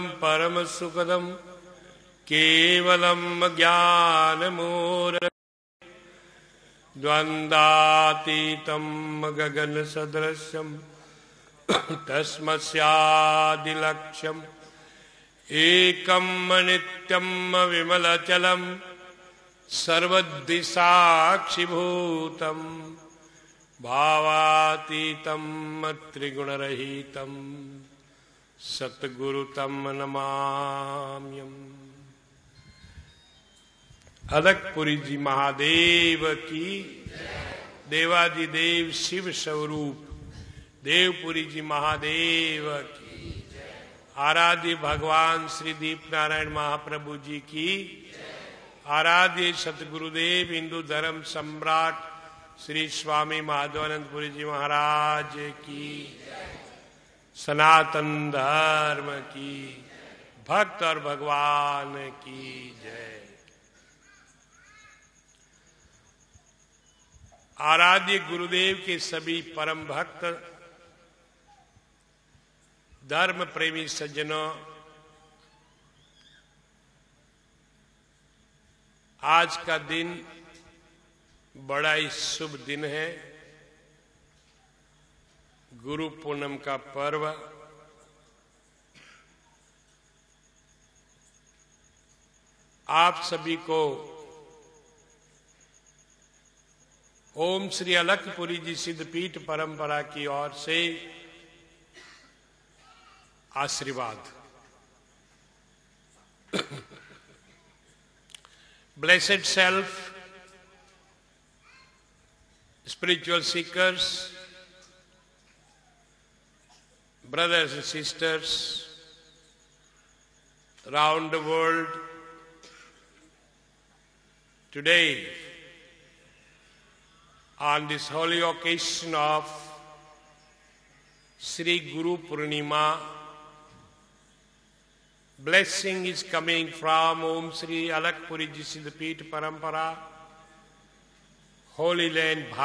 परम सुखदम केवलम ज्ञानमूर द्वंद्वातीतं गगन सदृशम तस्मस्यादिलक्ष्यम एकम नित्यम विमलचलम सर्वदिशाक्षिभूतम भावातीतं त्रिगुणरहितं सतगुरुतं नमाम्यहम्। अदकपुरी जी महादेव की, देवादिदेव शिव स्वरूप देवपुरी जी महादेव की, आराध्य भगवान श्री दीप नारायण महाप्रभु जी की, आराध्य सतगुरुदेव हिंदू धर्म सम्राट श्री स्वामी माधवानंदपुरी जी महाराज की, सनातन धर्म की, भक्त और भगवान की जय। आराध्य गुरुदेव के सभी परम भक्त धर्म प्रेमी सज्जनों, आज का दिन बड़ा ही शुभ दिन है। गुरु पूनम का पर्व। आप सभी को ओम श्री अलकपुरी जी सिद्धपीठ परंपरा की ओर से आशीर्वाद। Blessed self, spiritual seekers, brothers and sisters around the world, today on this holy occasion of Sri Guru Purnima, blessing is coming from Om Sri Alakpuri Ji Siddhapith Parampara, Holy Land